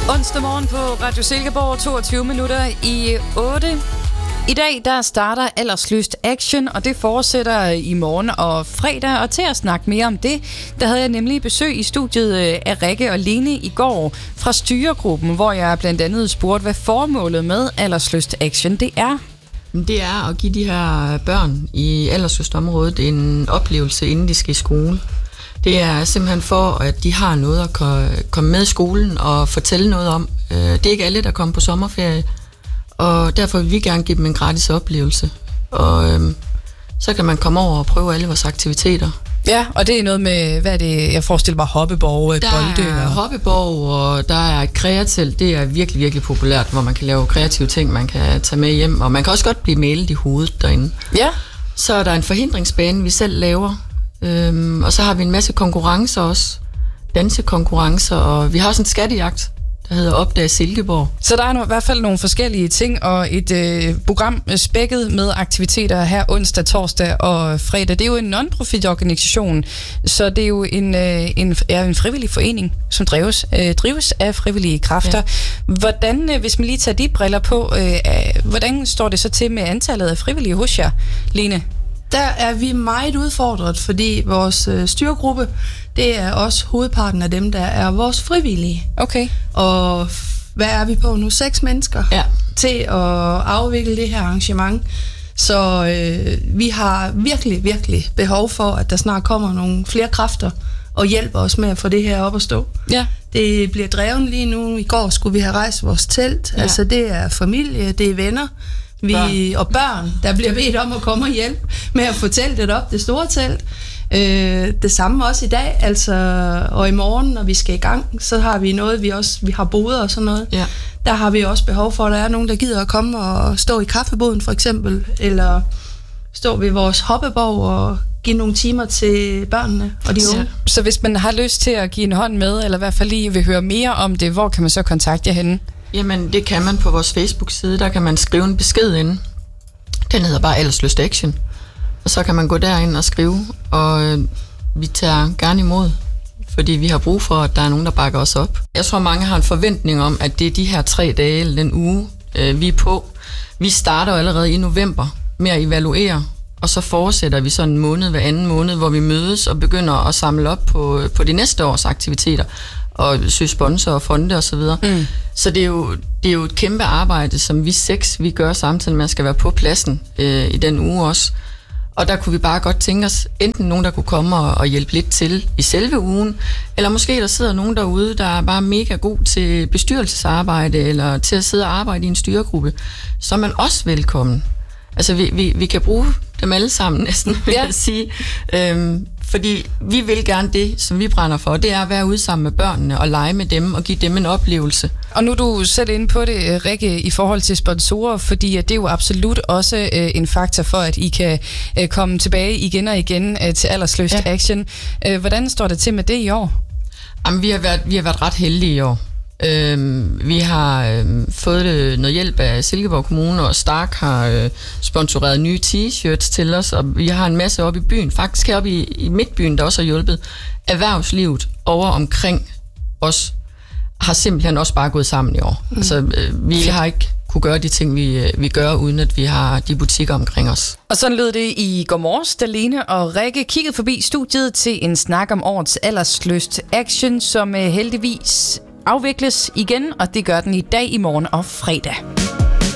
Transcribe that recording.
Onsdag morgen på Radio Silkeborg, 22 minutter i 8. I dag der starter Alderslyst Action, og det fortsætter i morgen og fredag. Og til at snakke mere om det, der havde jeg nemlig besøg i studiet af Rikke og Lene i går fra styregruppen, hvor jeg blandt andet spurgte, hvad formålet med Alderslyst Action det er. Det er at give de her børn i alderslystområdet en oplevelse, inden de skal i skole. Det er simpelthen for, at de har noget at komme med i skolen og fortælle noget om. Det er ikke alle, der kommer på sommerferie, og derfor vil vi gerne give dem en gratis oplevelse. Og så kan man komme over og prøve alle vores aktiviteter. Ja, og det er noget med, hvad er det, jeg forestiller mig, hoppeborg, bolde? Der er hoppeborg, og der er et kreatelt. Det er virkelig, virkelig populært, hvor man kan lave kreative ting, man kan tage med hjem. Og man kan også godt blive malet i hovedet derinde. Ja. Så er der en forhindringsbane, vi selv laver. Og så har vi en masse konkurrencer også. Dansekonkurrencer, og vi har også en skattejagt, der hedder Opdag Silkeborg. Så der er i hvert fald nogle forskellige ting, og et program spækket med aktiviteter her onsdag, torsdag og fredag. Det er jo en non-profit organisation, så det er jo en frivillig forening, som drives af frivillige kræfter. Ja. Hvordan, hvis man lige tager de briller på, hvordan står det så til med antallet af frivillige hos jer, Lene? Der er vi meget udfordret, fordi vores styregruppe, det er også hovedparten af dem, der er vores frivillige. Okay. Og hvad er vi på nu? 6 mennesker til at afvikle det her arrangement. Så vi har virkelig, virkelig behov for, at der snart kommer nogle flere kræfter og hjælper os med at få det her op at stå. Ja. Det bliver drevet lige nu. I går skulle vi have rejst vores telt. Ja. Altså det er familie, det er venner. Og børn, der bliver bedt om at komme og hjælpe med at få teltet op, det store telt. Det samme også i dag, altså, og i morgen, når vi skal i gang, så har vi noget, vi har boder og sådan noget. Ja. Der har vi også behov for, at der er nogen, der gider at komme og stå i kaffeboden for eksempel, eller stå ved vores hoppeborg og give nogle timer til børnene og de unge. Så hvis man har lyst til at give en hånd med, eller i hvert fald lige vil høre mere om det, hvor kan man så kontakte jer henne? Jamen, det kan man på vores Facebook-side. Der kan man skrive en besked ind. Den hedder bare Alderslyst Action. Og så kan man gå derind og skrive, og vi tager gerne imod, fordi vi har brug for, at der er nogen, der bakker os op. Jeg tror, mange har en forventning om, at det er de her 3 dage eller den uge, vi er på. Vi starter allerede i november med at evaluere, og så fortsætter vi sådan en måned hver anden måned, hvor vi mødes og begynder at samle op på de næste års aktiviteter og søge sponsorer og fonde og så videre. Så det er jo et kæmpe arbejde, som vi 6 gør samtidig med at skal være på pladsen i den uge også. Og der kunne vi bare godt tænke os, enten nogen, der kunne komme og hjælpe lidt til i selve ugen, eller måske der sidder nogen derude, der er bare mega god til bestyrelsesarbejde, eller til at sidde og arbejde i en styregruppe, så er man også velkommen. Altså vi kan bruge dem alle sammen næsten, vil jeg sige. Fordi vi vil gerne det, som vi brænder for, det er at være ude sammen med børnene og lege med dem og give dem en oplevelse. Og nu er du selv inde på det, Rikke, i forhold til sponsorer, fordi det er jo absolut også en faktor for, at I kan komme tilbage igen og igen til Alderslyst Action. Hvordan står det til med det i år? Jamen, vi har været ret heldige i år. Vi har fået noget hjælp af Silkeborg Kommune, og Stark har sponsoreret nye t-shirts til os, og vi har en masse oppe i byen, faktisk heroppe i midtbyen, der også har hjulpet. Erhvervslivet over omkring os har simpelthen også bare gået sammen i år. Altså, vi har ikke kunne gøre de ting, vi gør, uden at vi har de butikker omkring os. Og sådan lød det i Godmorges, da Lene og Rikke kiggede forbi studiet til en snak om årets Alderslyst Action, som heldigvis afvikles igen, og det gør den i dag, i morgen og fredag.